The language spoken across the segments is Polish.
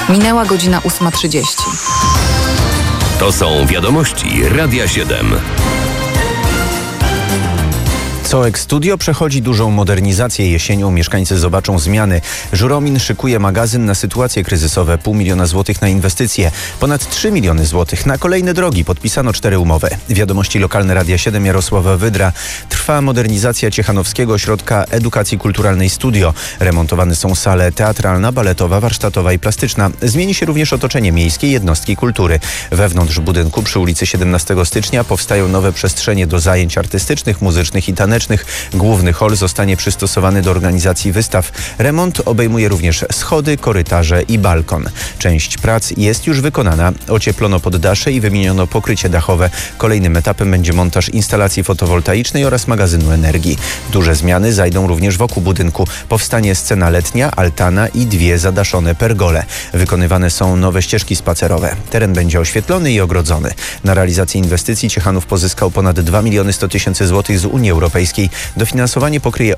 Minęła godzina 8:30. To są wiadomości Radia 7. COEX Studio przechodzi dużą modernizację. Jesienią mieszkańcy zobaczą zmiany. Żuromin szykuje magazyn na sytuacje kryzysowe. 500 000 złotych na inwestycje. Ponad 3 miliony złotych na kolejne drogi. Podpisano 4 umowy. Wiadomości lokalne Radia 7, Jarosława Wydra. Trwa modernizacja Ciechanowskiego Ośrodka Edukacji Kulturalnej Studio. Remontowane są sale teatralna, baletowa, warsztatowa i plastyczna. Zmieni się również otoczenie miejskiej jednostki kultury. Wewnątrz budynku przy ulicy 17 stycznia powstają nowe przestrzenie do zajęć artystycznych, muzycznych i tanecznych. Główny hol zostanie przystosowany do organizacji wystaw. Remont obejmuje również schody, korytarze i balkon. Część prac jest już wykonana. Ocieplono poddasze i wymieniono pokrycie dachowe. Kolejnym etapem będzie montaż instalacji fotowoltaicznej oraz magazynu energii. Duże zmiany zajdą również wokół budynku. Powstanie scena letnia, altana i 2 zadaszone pergole. Wykonywane są nowe ścieżki spacerowe. Teren będzie oświetlony i ogrodzony. Na realizację inwestycji Ciechanów pozyskał ponad 2 100 000 złotych z Unii Europejskiej. Dofinansowanie pokryje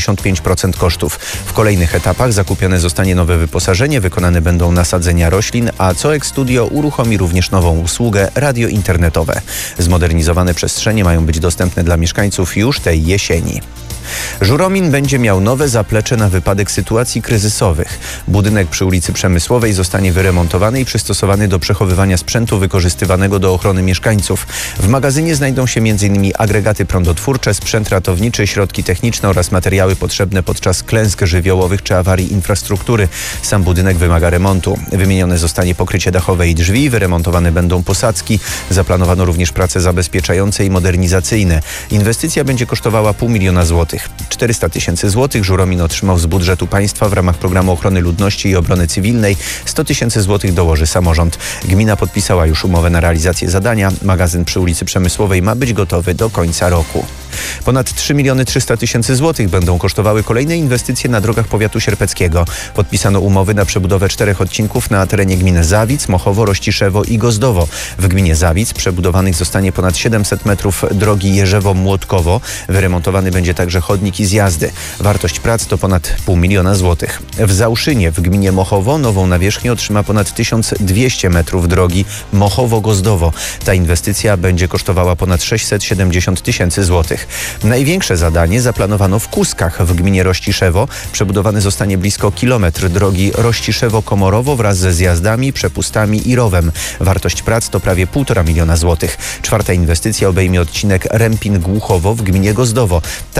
85% kosztów. W kolejnych etapach zakupione zostanie nowe wyposażenie, wykonane będą nasadzenia roślin, a COEX Studio uruchomi również nową usługę radio-internetowe. Zmodernizowane przestrzenie mają być dostępne dla mieszkańców już tej jesieni. Żuromin będzie miał nowe zaplecze na wypadek sytuacji kryzysowych. Budynek przy ulicy Przemysłowej zostanie wyremontowany i przystosowany do przechowywania sprzętu wykorzystywanego do ochrony mieszkańców. W magazynie znajdą się m.in. agregaty prądotwórcze, sprzęt ratowniczy, środki techniczne oraz materiały potrzebne podczas klęsk żywiołowych czy awarii infrastruktury. Sam budynek wymaga remontu. Wymienione zostanie pokrycie dachowe i drzwi, wyremontowane będą posadzki. Zaplanowano również prace zabezpieczające i modernizacyjne. Inwestycja będzie kosztowała 500 000 złotych. 400 000 złotych Żuromin otrzymał z budżetu państwa w ramach Programu Ochrony Ludności i Obrony Cywilnej. 100 000 złotych dołoży samorząd. Gmina podpisała już umowę na realizację zadania. Magazyn przy ulicy Przemysłowej ma być gotowy do końca roku. Ponad 3 300 000 złotych będą kosztowały kolejne inwestycje na drogach powiatu sierpeckiego. Podpisano umowy na przebudowę 4 odcinków na terenie gmin Zawic, Mochowo, Rościszewo i Gozdowo. W gminie Zawic przebudowanych zostanie ponad 700 metrów drogi Jerzewo-Młotkowo. Wyremontowany będzie także chodnik i zjazdy. Wartość prac to ponad 500 000 złotych. W Załszynie w gminie Mochowo nową nawierzchnię otrzyma ponad 1200 metrów drogi Mochowo-Gozdowo. Ta inwestycja będzie kosztowała ponad 670 000 złotych. Największe zadanie zaplanowano w Kuskach w gminie Rościszewo. Przebudowany zostanie blisko kilometr drogi Rościszewo-Komorowo wraz ze zjazdami, przepustami i rowem. Wartość prac to prawie 1,5 miliona złotych. 4. inwestycja obejmie odcinek Rępin-Głuchowo w gminie Gozdowo.